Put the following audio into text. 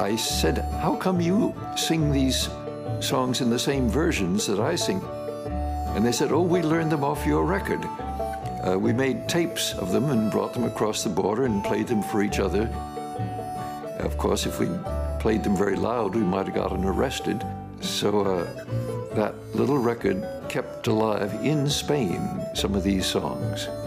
I said, how come you sing these songs in the same versions that I sing? And they said, oh, we learned them off your record. We made tapes of them and brought them across the border and played them for each other. Of course, if we played them very loud, we might have gotten arrested. So that little record kept alive in Spain some of these songs.